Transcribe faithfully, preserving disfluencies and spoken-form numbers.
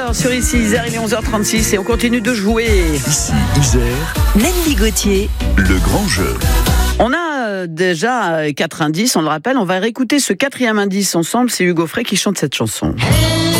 heures sur Ici Isère, il est onze heures trente-six et on continue de jouer. Ici Isère, Nelly Gauthier, le grand jeu. On a déjà quatre indices, on le rappelle, on va réécouter ce quatrième indice ensemble, c'est Hugo Frey qui chante cette chanson.